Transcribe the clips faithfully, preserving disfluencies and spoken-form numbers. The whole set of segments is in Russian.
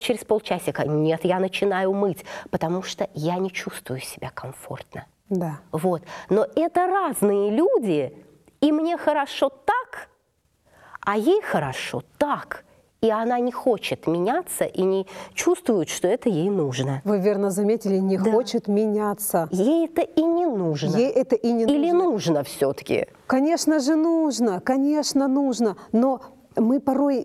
через полчасика. Нет, я начинаю мыть, потому что я не чувствую себя комфортно. Да. Вот. Но это разные люди, и мне хорошо так, а ей хорошо так. И она не хочет меняться и не чувствует, что это ей нужно. Вы верно заметили, не Да. хочет меняться. Ей это и не нужно. Ей это и не Или нужно. нужно все-таки? Конечно же нужно, конечно нужно. Но мы порой...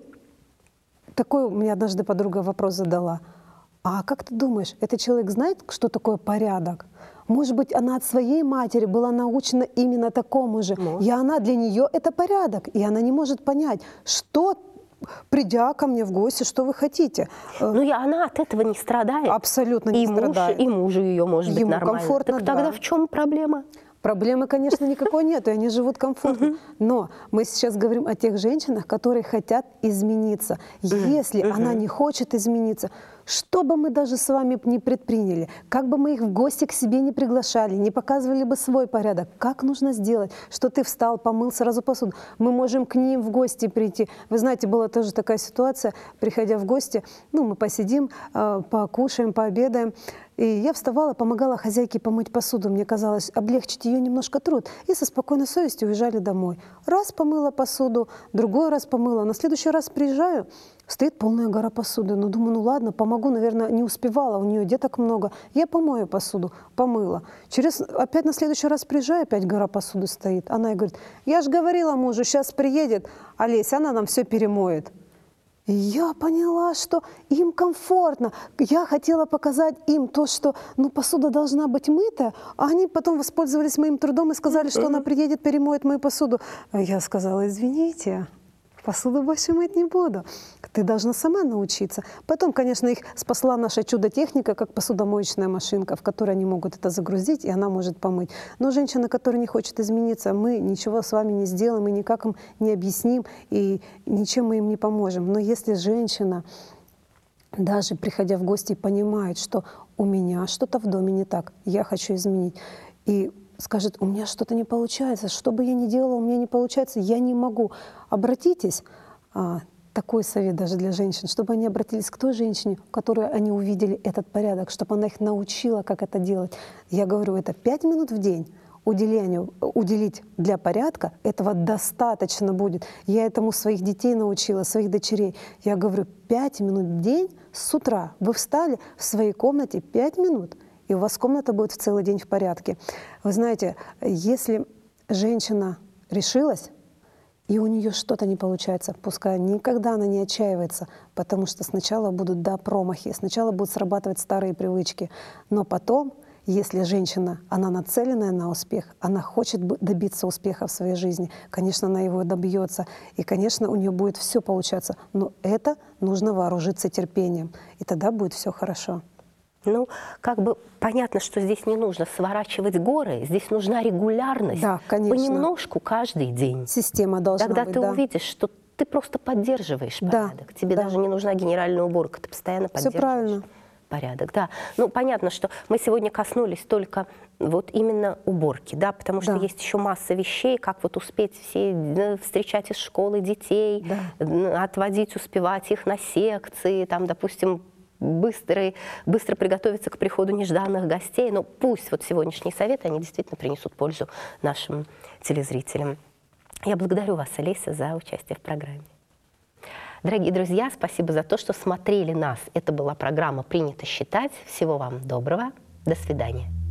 Такой у меня однажды подруга вопрос задала. А как ты думаешь, этот человек знает, что такое порядок? Может быть, она от своей матери была научена именно такому же. Может. И она для нее это порядок. И она не может понять, что, придя ко мне в гости, что вы хотите. Ну и она от этого не страдает. Абсолютно не и муж, страдает. И мужу ее может быть Ему нормально. комфортно, Так тогда да. в чем проблема? Проблемы, конечно, никакой нет, и они живут комфортно. Но мы сейчас говорим о тех женщинах, которые хотят измениться. Если она не хочет измениться, что бы мы даже с вами не предприняли, как бы мы их в гости к себе не приглашали, не показывали бы свой порядок, как нужно сделать, что ты встал, помыл сразу посуду. Мы можем к ним в гости прийти. Вы знаете, была тоже такая ситуация, приходя в гости, ну, мы посидим, покушаем, пообедаем. И я вставала, помогала хозяйке помыть посуду. Мне казалось, облегчить ее немножко труд. И со спокойной совестью уезжали домой. Раз помыла посуду, другой раз помыла. На следующий раз приезжаю, стоит полная гора посуды. Ну, думаю, ну ладно, помогу, наверное, не успевала, у нее деток много. Я помою посуду, помыла. Через, опять на следующий раз приезжаю, опять гора посуды стоит. Она и говорит, я же говорила мужу, сейчас приедет Олеся, она нам все перемоет. И я поняла, что им комфортно. Я хотела показать им то, что ну, посуда должна быть мытая, а они потом воспользовались моим трудом и сказали, что она приедет, перемоет мою посуду. А я сказала, извините, посуду больше мыть не буду. Ты должна сама научиться. Потом, конечно, их спасла наша чудо-техника, как посудомоечная машинка, в которой они могут это загрузить, и она может помыть. Но женщина, которая не хочет измениться, мы ничего с вами не сделаем, и никак им не объясним, и ничем мы им не поможем. Но если женщина, даже приходя в гости, понимает, что у меня что-то в доме не так, я хочу изменить, и скажет, у меня что-то не получается, что бы я ни делала, у меня не получается, я не могу. Обратитесь, а, такой совет даже для женщин, чтобы они обратились к той женщине, в которой они увидели этот порядок, чтобы она их научила, как это делать. Я говорю, это пять минут в день уделению, уделить для порядка, этого достаточно будет. Я этому своих детей научила, своих дочерей. Я говорю, пять минут в день с утра вы встали в своей комнате пять минут, и у вас комната будет в целый день в порядке. Вы знаете, если женщина решилась, и у нее что-то не получается, пускай никогда она не отчаивается, потому что сначала будут, да, промахи, сначала будут срабатывать старые привычки, но потом, если женщина, она нацеленная на успех, она хочет добиться успеха в своей жизни, конечно, она его добьется, и, конечно, у нее будет все получаться, но это нужно вооружиться терпением, и тогда будет все хорошо. Ну, как бы понятно, что здесь не нужно сворачивать горы, здесь нужна регулярность, да, конечно. Понемножку каждый день. Система должна Тогда быть, ты да. увидишь, что ты просто поддерживаешь Да, порядок. Тебе да. даже не нужна генеральная уборка, ты постоянно Все поддерживаешь правильно. порядок. Да. Ну, понятно, что мы сегодня коснулись только вот именно уборки, да, потому что Да. есть еще масса вещей, как вот успеть все встречать из школы детей, Да. отводить, успевать их на секции, там, допустим, Быстро, быстро приготовиться к приходу нежданных гостей. Но пусть вот сегодняшние советы, они действительно принесут пользу нашим телезрителям. Я благодарю вас, Олеся, за участие в программе. Дорогие друзья, спасибо за то, что смотрели нас. Это была программа «Принято считать». Всего вам доброго. До свидания.